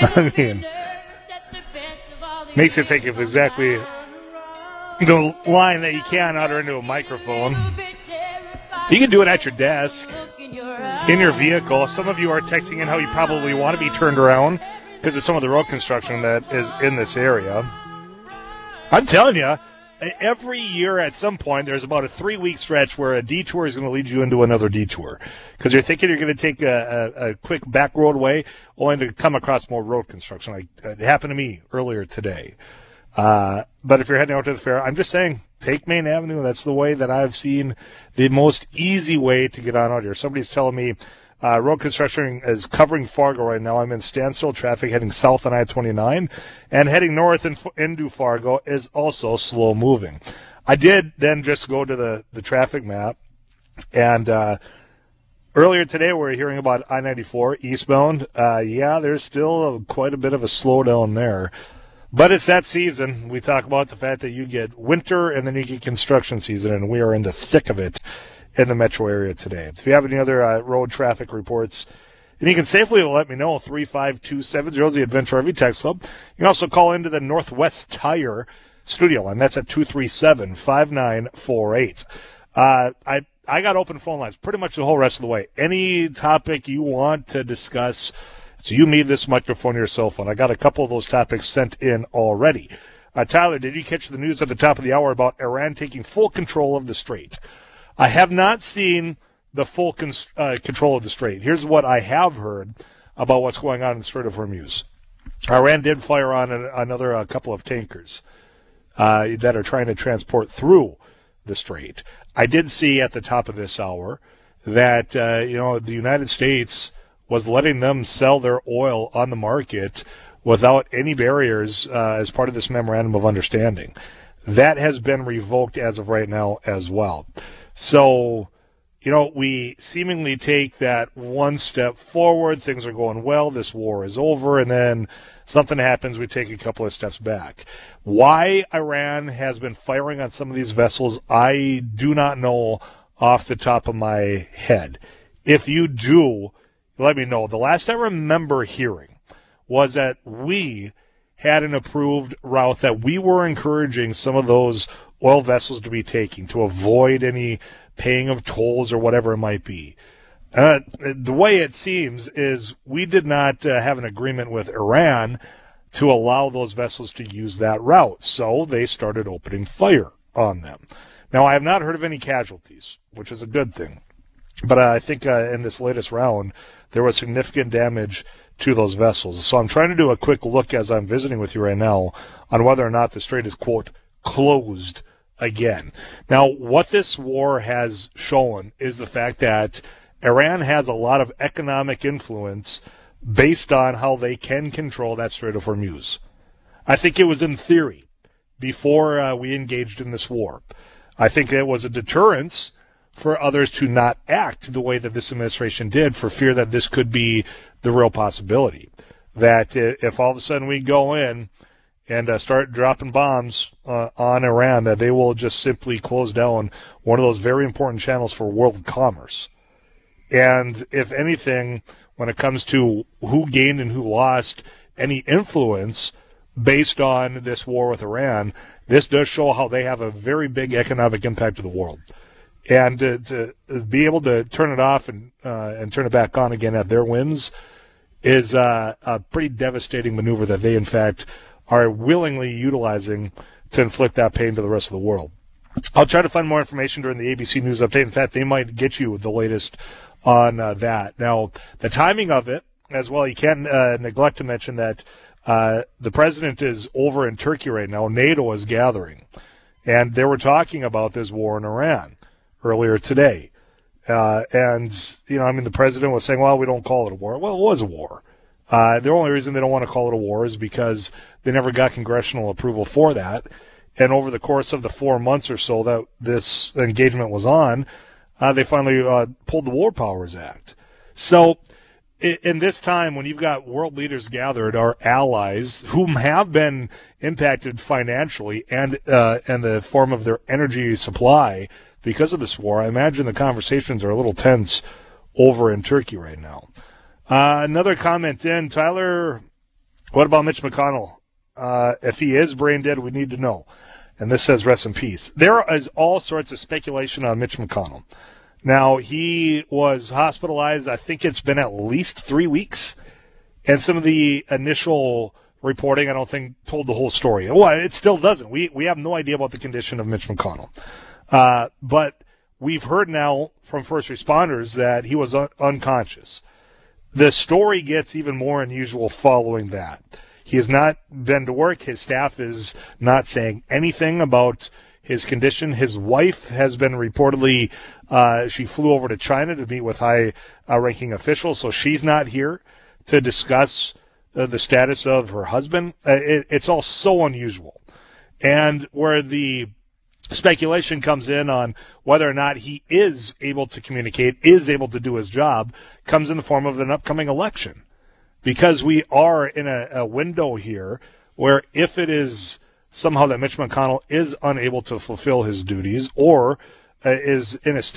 I mean, makes you think of exactly the line that you can't utter into a microphone. You can do it at your desk, in your vehicle. Some of you are texting in how you probably want to be turned around because of some of the road construction that is in this area. I'm telling you, every year at some point there's about a 3-week stretch where a detour is going to lead you into another detour because you're thinking you're going to take a quick back roadway only to come across more road construction. Like it happened to me earlier today. But if you're heading out to the fair, I'm just saying, take Main Avenue. That's the way that I've seen the most easy way to get on out here. Somebody's telling me road construction is covering Fargo right now. I'm in standstill traffic heading south on I-29, and heading north into Fargo is also slow moving. I did then just go to the traffic map, and earlier today we were hearing about I-94 eastbound. Yeah, there's still quite a bit of a slowdown there. But it's that season. We talk about the fact that you get winter and then you get construction season, and we are in the thick of it in the metro area today. If you have any other road traffic reports, and you can safely let me know, 35270 is the Adventure RV Text Club. You can also call into the Northwest Tire studio line. That's at 237-5948. I got open phone lines pretty much the whole rest of the way. Any topic you want to discuss, so you need this microphone or your cell phone. I got a couple of those topics sent in already. Tyler, did you catch the news at the top of the hour about Iran taking full control of the Strait? I have not seen the full control of the Strait. Here's what I have heard about what's going on in the Strait of Hormuz. Iran did fire on another couple of tankers that are trying to transport through the Strait. I did see at the top of this hour that the United States was letting them sell their oil on the market without any barriers as part of this memorandum of understanding. That has been revoked as of right now as well. So, we seemingly take that one step forward. Things are going well. This war is over. And then something happens. We take a couple of steps back. Why Iran has been firing on some of these vessels, I do not know off the top of my head. If you do, let me know. The last I remember hearing was that we had an approved route that we were encouraging some of those oil vessels to be taking to avoid any paying of tolls or whatever it might be. The way it seems is we did not have an agreement with Iran to allow those vessels to use that route, so they started opening fire on them. Now, I have not heard of any casualties, which is a good thing, but I think in this latest round, there was significant damage to those vessels. So I'm trying to do a quick look as I'm visiting with you right now on whether or not the strait is, quote, closed again. Now, what this war has shown is the fact that Iran has a lot of economic influence based on how they can control that Strait of Hormuz. I think it was in theory before we engaged in this war. I think it was a deterrence for others to not act the way that this administration did for fear that this could be the real possibility. That if all of a sudden we go in and start dropping bombs on Iran, that they will just simply close down one of those very important channels for world commerce. And if anything, when it comes to who gained and who lost any influence based on this war with Iran, this does show how they have a very big economic impact to the world. And to be able to turn it off and turn it back on again at their whims is a pretty devastating maneuver that they, in fact, are willingly utilizing to inflict that pain to the rest of the world. I'll try to find more information during the ABC News Update. In fact, they might get you the latest on that. Now, the timing of it as well, you can't neglect to mention that the president is over in Turkey right now. NATO is gathering. And they were talking about this war in Iran earlier today. The president was saying, well, we don't call it a war. Well, it was a war. The only reason they don't want to call it a war is because they never got congressional approval for that. And over the course of the 4 months or so that this engagement was on, they finally pulled the War Powers Act. So in this time, when you've got world leaders gathered, our allies, whom have been impacted financially and in the form of their energy supply because of this war, I imagine the conversations are a little tense over in Turkey right now. Another comment in, Tyler, What about Mitch McConnell? If he is brain dead, we need to know. And this says rest in peace. There is all sorts of speculation on Mitch McConnell. Now, he was hospitalized. I think it's been at least 3 weeks. And some of the initial reporting, I don't think, told the whole story. Well, it still doesn't. We have no idea about the condition of Mitch McConnell. But we've heard now from first responders that he was unconscious. The story gets even more unusual following that. He has not been to work. His staff is not saying anything about his condition. His wife has been reportedly, she flew over to China to meet with high-ranking officials, so she's not here to discuss the status of her husband. It's all so unusual. And where the speculation comes in on whether or not he is able to communicate, is able to do his job, comes in the form of an upcoming election. Because we are in a window here where if it is somehow that Mitch McConnell is unable to fulfill his duties or is in a state